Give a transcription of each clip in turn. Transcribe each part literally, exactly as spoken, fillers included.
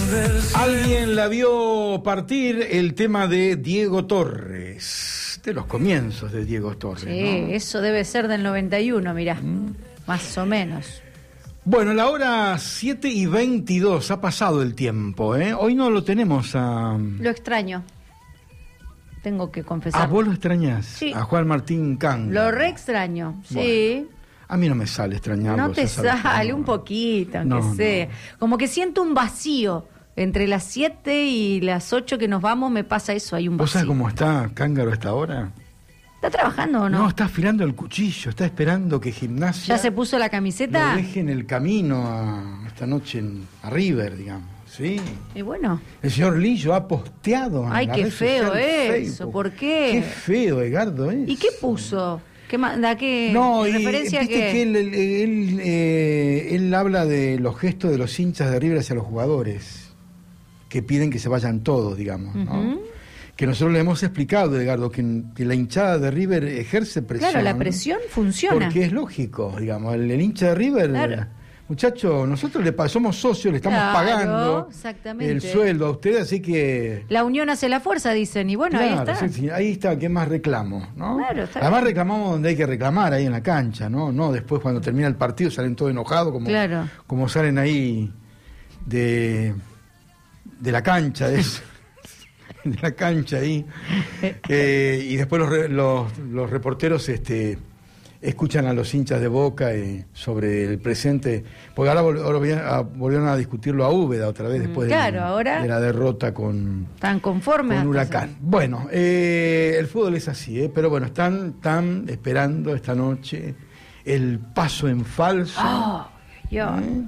Alguien la vio partir, el tema de Diego Torres, de los comienzos de Diego Torres. Sí, ¿no? Eso debe ser del noventa y uno, mirá, mm. más o menos. Bueno, la hora siete y veintidós, ha pasado el tiempo, ¿eh? Hoy no lo tenemos a... Lo extraño, tengo que confesar. ¿A vos lo extrañás? Sí. A Juan Martín Canga. Lo re extraño, bueno, sí. A mí no me sale extrañarlo. No te sale, un poquito, aunque no, sea. No. Como que siento un vacío. Entre las siete y las ocho que nos vamos me pasa eso, hay un vacío. ¿Vos sabés cómo está Cángaro a esta hora? ¿Está trabajando o no? No, está afilando el cuchillo, está esperando que Gimnasia... ¿Ya se puso la camiseta? Lo deje en el camino a, esta noche en, a River, digamos. Sí. Y bueno. El señor Lillo ha posteado. En Ay, la qué red feo social eso, Facebook. ¿por qué? Qué feo, Edgardo, ¿eh? ¿Y qué puso? ¿Qué da qué no, y, referencia viste que, que él, él, él, eh, él habla de los gestos de los hinchas de River hacia los jugadores, que piden que se vayan todos, digamos, ¿no? Uh-huh. Que nosotros le hemos explicado, Edgardo, que, que la hinchada de River ejerce presión. Claro, la presión funciona. Porque es lógico, digamos, el, el hincha de River... Claro. Muchachos, nosotros le somos socios, le estamos claro, pagando el sueldo a ustedes, así que... La unión hace la fuerza, dicen, y bueno, claro, ahí está. Sí, sí, ahí está, ¿qué más reclamo? ¿No? Claro, está Además bien. Reclamamos donde hay que reclamar, ahí en la cancha, ¿no? No después cuando termina el partido salen todos enojados, como, claro. como salen ahí de, de la cancha, de, de la cancha ahí. Eh, y después los, los, los reporteros... este escuchan a los hinchas de Boca eh, sobre el presente, porque ahora, vol ahora volvieron a discutirlo a Úbeda otra vez después claro, de, ahora de la derrota con, tan conformes con Huracán. Se... Bueno, eh, el fútbol es así, eh, pero bueno, están, están esperando esta noche el paso en falso. Oh, yo. ¿eh?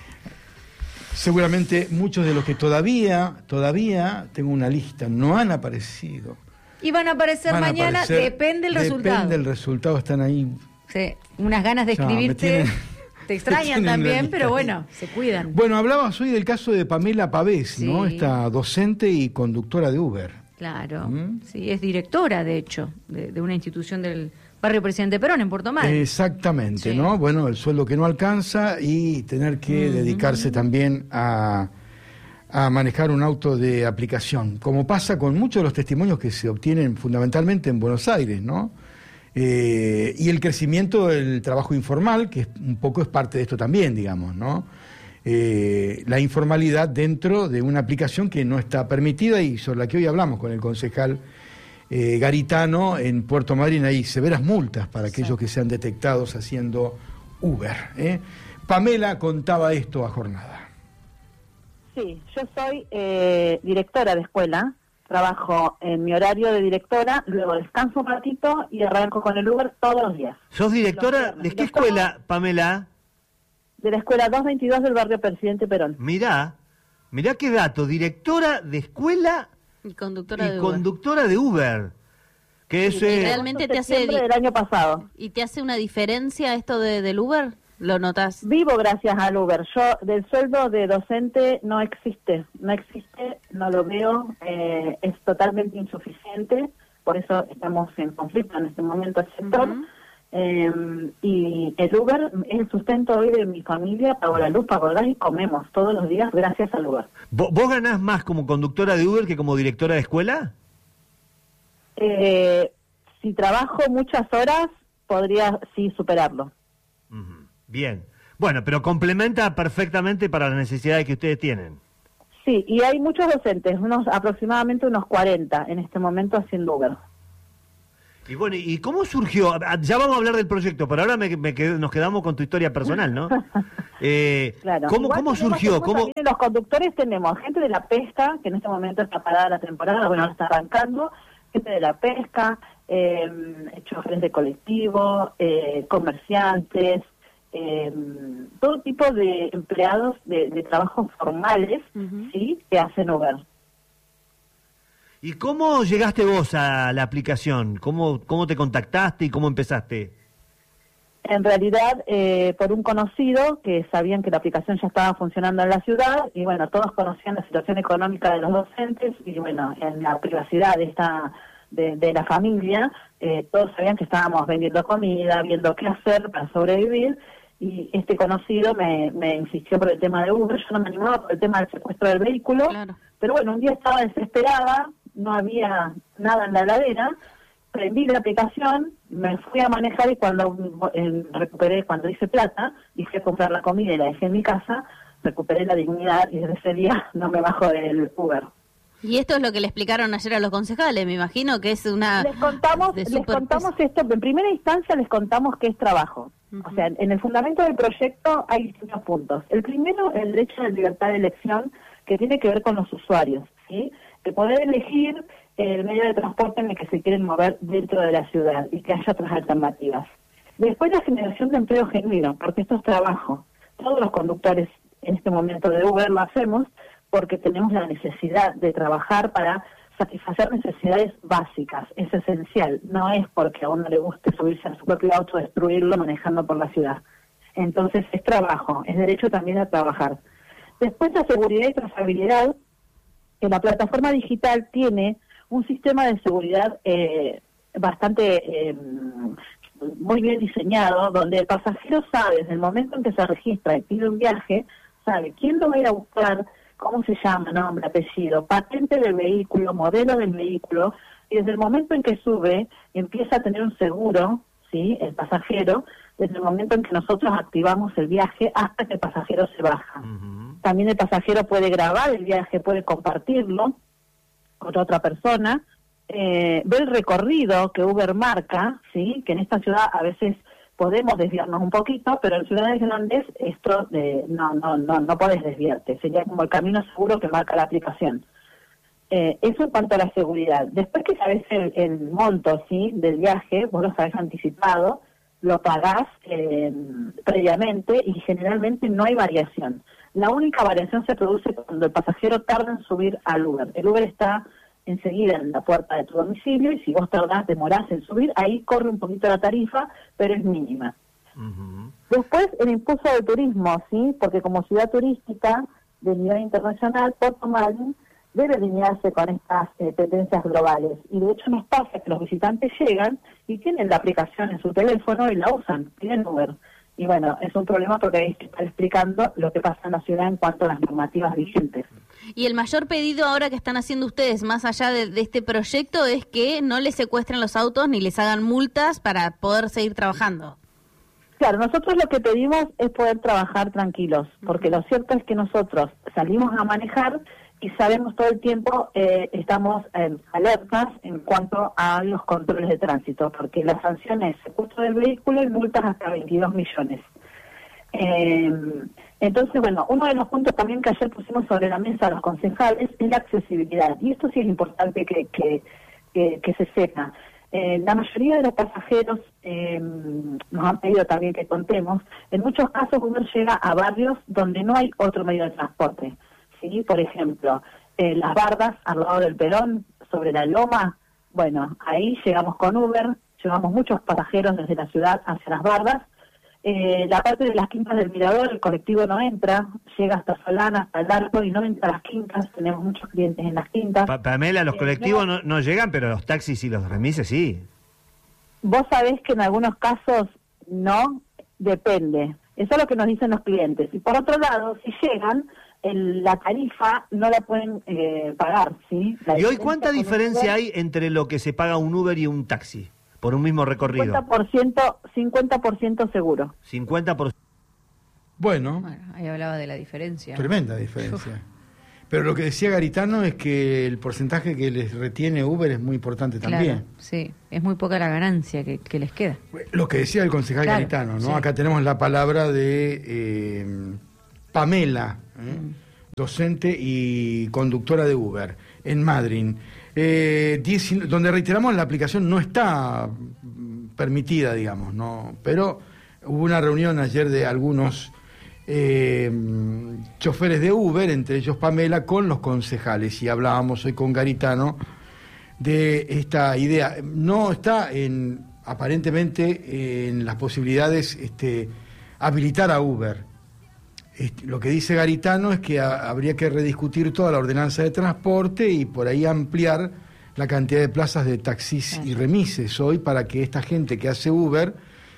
Seguramente muchos de los que todavía, todavía, tengo una lista, no han aparecido. Y van a aparecer van mañana, a aparecer, depende del resultado. Depende del resultado, están ahí. Sí, unas ganas de escribirte. Tienen, te extrañan también, pero bueno, se cuidan. Bueno, hablabas hoy del caso de Pamela Pavesi, sí. ¿no? Esta docente y conductora de Uber. Claro, ¿Mm? sí, es directora, de hecho, de, de una institución del barrio Presidente Perón, en Puerto Madryn. Exactamente, sí. ¿no? Bueno, el sueldo que no alcanza y tener que uh-huh. dedicarse también a... a manejar un auto de aplicación, como pasa con muchos de los testimonios que se obtienen fundamentalmente en Buenos Aires, ¿no? Eh, y el crecimiento del trabajo informal, que es, un poco es parte de esto también, digamos, ¿no? Eh, la informalidad dentro de una aplicación que no está permitida y sobre la que hoy hablamos con el concejal eh, Garitano en Puerto Madryn. Hay severas multas para aquellos sí. que sean detectados haciendo Uber, ¿eh? Pamela contaba esto a Jornada. Sí, yo soy eh, directora de escuela, trabajo en mi horario de directora, luego descanso un ratito y arranco con el Uber todos los días. ¿Sos directora de qué escuela, Pamela? De la escuela doscientos veintidós del barrio Presidente Perón. Mirá, mirá qué dato, directora de escuela y conductora, y de, conductora Uber. de Uber. Que es, eh, realmente te hace del año pasado. ¿Y te hace una diferencia esto de, del Uber? ¿Lo notas? Vivo gracias al Uber. Yo del sueldo de docente no existe, no existe, no lo veo, eh, es totalmente insuficiente, por eso estamos en conflicto en este momento el sector. Uh-huh. eh, y el Uber es el sustento hoy de mi familia, pago la luz, pago el gas y comemos todos los días gracias al Uber. ¿Vos, vos ganás más como conductora de Uber que como directora de escuela? Eh, si trabajo muchas horas, podría sí superarlo. Uh-huh. Bien, bueno, pero complementa perfectamente para las necesidades que ustedes tienen. Sí, y hay muchos docentes, unos aproximadamente unos cuarenta en este momento haciendo Uber. Y bueno, ¿y cómo surgió? Ya vamos a hablar del proyecto, pero ahora me, me qued, nos quedamos con tu historia personal, ¿no? eh, claro. ¿Cómo, ¿cómo surgió? ¿Cómo... Los conductores tenemos gente de la pesca, que en este momento está parada la temporada, bueno, ahora está arrancando, gente de la pesca, eh, choferes de colectivo, eh, comerciantes, Eh, todo tipo de empleados de, de trabajos formales, uh-huh. sí, que hacen Uber. ¿Y cómo llegaste vos a la aplicación? ¿Cómo, cómo te contactaste y cómo empezaste? En realidad, eh, por un conocido que sabían que la aplicación ya estaba funcionando en la ciudad y bueno, todos conocían la situación económica de los docentes y bueno, en la privacidad de esta de, de la familia, eh, todos sabían que estábamos vendiendo comida, viendo qué hacer para sobrevivir. y este conocido me, me insistió por el tema de Uber. Yo no me animaba por el tema del secuestro del vehículo, Claro. pero bueno, un día estaba desesperada, no había nada en la heladera, prendí la aplicación, me fui a manejar y cuando eh, recuperé, cuando hice plata y fui a comprar la comida y la dejé en mi casa, recuperé la dignidad y desde ese día no me bajo del Uber. Y esto es lo que le explicaron ayer a los concejales, me imagino que es una... Les contamos, de les super- contamos esto, en primera instancia les contamos que es trabajo. Ujú. O sea, en el fundamento del proyecto hay distintos puntos. El primero, el derecho a la libertad de elección, que tiene que ver con los usuarios, ¿sí? De poder elegir el medio de transporte en el que se quieren mover dentro de la ciudad y que haya otras alternativas. Después la generación de empleo genuino, porque esto es trabajo. Todos los conductores en este momento de Uber lo hacemos porque tenemos la necesidad de trabajar para satisfacer necesidades básicas, es esencial, no es porque a uno le guste subirse a su propio auto, destruirlo manejando por la ciudad. Entonces es trabajo, es derecho también a trabajar. Después la seguridad y trazabilidad, que la plataforma digital tiene un sistema de seguridad eh, bastante eh, muy bien diseñado, donde el pasajero sabe desde el momento en que se registra y pide un viaje, sabe quién lo va a ir a buscar, cómo se llama, nombre, apellido, patente del vehículo, modelo del vehículo, y desde el momento en que sube, empieza a tener un seguro, ¿sí? El pasajero, desde el momento en que nosotros activamos el viaje hasta que el pasajero se baja. Ujú. También el pasajero puede grabar el viaje, puede compartirlo con otra persona, eh, ver el recorrido que Uber marca, ¿sí? Que en esta ciudad a veces podemos desviarnos un poquito, pero en ciudades grandes esto de, no no no no podés desviarte, sería como el camino seguro que marca la aplicación. Eh, eso en cuanto a la seguridad. Después que sabes el, el monto, ¿sí? Del viaje, vos lo sabés anticipado, lo pagás eh, previamente y generalmente no hay variación. La única variación se produce cuando el pasajero tarda en subir al Uber. El Uber está enseguida en la puerta de tu domicilio y si vos tardás, demorás en subir, ahí corre un poquito la tarifa, pero es mínima. Ujú. Después, el impulso del turismo, ¿sí? Porque como ciudad turística de nivel internacional, Puerto Madryn debe alinearse con estas eh, tendencias globales. Y de hecho nos pasa que los visitantes llegan y tienen la aplicación en su teléfono y la usan, tienen Uber. Y bueno, es un problema porque ahí se está explicando lo que pasa en la ciudad en cuanto a las normativas vigentes. Y el mayor pedido ahora que están haciendo ustedes, más allá de, de este proyecto, es que no les secuestren los autos ni les hagan multas para poder seguir trabajando. Claro, nosotros lo que pedimos es poder trabajar tranquilos, porque lo cierto es que nosotros salimos a manejar y sabemos todo el tiempo, eh, estamos eh, alertas en cuanto a los controles de tránsito, porque la sanción es secuestro del vehículo y multas hasta veintidós millones. Eh, entonces, bueno, uno de los puntos también que ayer pusimos sobre la mesa a los concejales es la accesibilidad, y esto sí es importante que, que, que, que se sepa. Eh, la mayoría de los pasajeros eh, nos han pedido también que contemos, en muchos casos uno llega a barrios donde no hay otro medio de transporte. ¿Sí? Por ejemplo, eh, las bardas al lado del Perón, sobre la loma, bueno, ahí llegamos con Uber, llevamos muchos pasajeros desde la ciudad hacia las bardas. Eh, la parte de las quintas del Mirador, el colectivo no entra, llega hasta Solana, hasta el Arco y no entra a las quintas, tenemos muchos clientes en las quintas. Pa- Pamela, los Eh, colectivos no, no llegan, pero los taxis y los remises sí. Vos sabés que en algunos casos no, depende. Eso es lo que nos dicen los clientes. Y por otro lado, si llegan, el, la tarifa no la pueden eh, pagar, ¿sí? La ¿Y hoy diferencia cuánta con un diferencia Uber, hay entre lo que se paga un Uber y un taxi por un mismo recorrido? cincuenta por ciento, cincuenta por ciento seguro. cincuenta por ciento. Bueno, Bueno, ahí hablaba de la diferencia. tremenda diferencia. Pero lo que decía Garitano es que el porcentaje que les retiene Uber es muy importante también. Claro, sí, es muy poca la ganancia que, que les queda. Lo que decía el concejal Claro, Garitano, ¿no? sí. Acá tenemos la palabra de eh, Pamela, ¿eh? Mm. docente y conductora de Uber en Madryn, eh, dieci- donde reiteramos la aplicación no está mm, permitida, digamos, no, pero hubo una reunión ayer de algunos eh, choferes de Uber, entre ellos Pamela, con los concejales, y hablábamos hoy con Garitano de esta idea. No está en aparentemente en las posibilidades este, habilitar a Uber. Este, lo que dice Garitano es que a, habría que rediscutir toda la ordenanza de transporte y por ahí ampliar la cantidad de plazas de taxis y remises hoy para que esta gente que hace Uber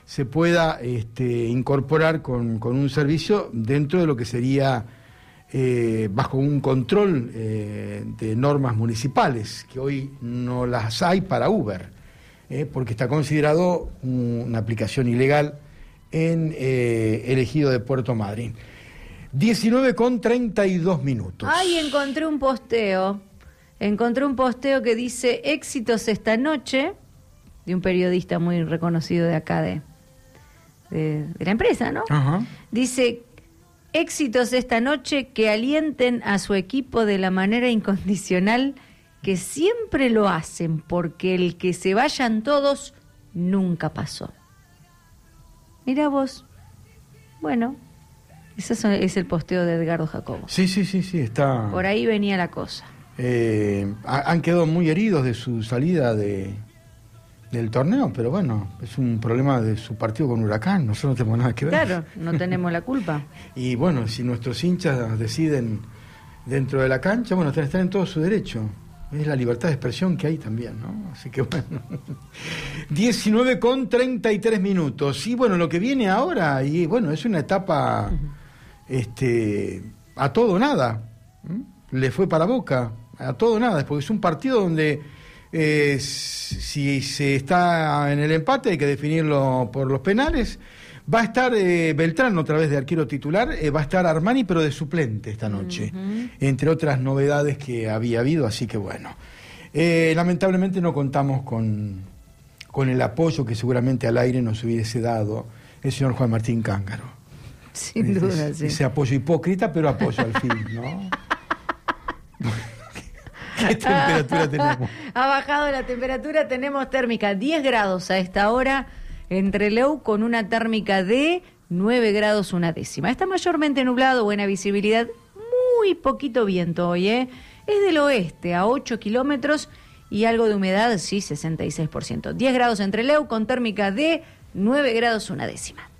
se pueda este, incorporar con, con un servicio dentro de lo que sería eh, bajo un control eh, de normas municipales, que hoy no las hay para Uber, eh, porque está considerado un, una aplicación ilegal en eh, el ejido de Puerto Madryn. diecinueve con treinta y dos minutos. Ay, encontré un posteo. Encontré un posteo que dice éxitos esta noche, de un periodista muy reconocido de acá de, de, de la empresa, ¿no? Ajá. Dice, éxitos esta noche que alienten a su equipo de la manera incondicional que siempre lo hacen, porque el que se vayan todos nunca pasó. Mira vos. Bueno, ese es el posteo de Edgardo Jacobo. Sí, sí, sí, sí, está... Por ahí venía la cosa. Eh, han quedado muy heridos de su salida de, del torneo, pero bueno, es un problema de su partido con Huracán, nosotros no tenemos nada que ver. Claro, no tenemos la culpa. Y bueno, si nuestros hinchas deciden dentro de la cancha, bueno, están en todo su derecho. Es la libertad de expresión que hay también, ¿no? Así que bueno. diecinueve con treinta y tres minutos. Y bueno, lo que viene ahora, y bueno, es una etapa uh-huh. este, a todo o nada. ¿Mm? Le fue para Boca, a todo o nada, porque es un partido donde eh, si se está en el empate hay que definirlo por los penales. Va a estar eh, Beltrán otra vez de arquero titular, eh, va a estar Armani pero de suplente esta noche, uh-huh. entre otras novedades que había habido, así que bueno. Eh, lamentablemente no contamos con, con el apoyo que seguramente al aire nos hubiese dado el señor Juan Martín Cángaro. Sin ese, duda, sí. Ese apoyo hipócrita, pero apoyo al fin, ¿no? ¿Qué temperatura tenemos? Ha bajado la temperatura, tenemos térmica diez grados a esta hora en Trelew con una térmica de nueve grados una décima. Está mayormente nublado, buena visibilidad, muy poquito viento hoy, ¿eh? Es del oeste a ocho kilómetros y algo de humedad, sí, sesenta y seis por ciento. diez grados en Trelew con térmica de nueve grados una décima.